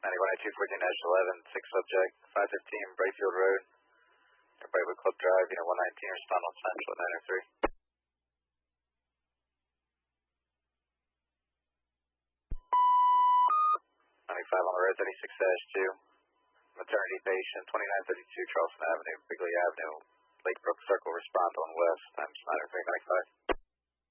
91-214-11, 6 subject, 515 Brightfield Road, Brightwood Club Drive, unit 119, respond on Central at 903. 95 on the road, 36-2, maternity patient, 2932 Charleston Avenue, Bigley Avenue, Lakebrook Circle, respond on west, times 90395.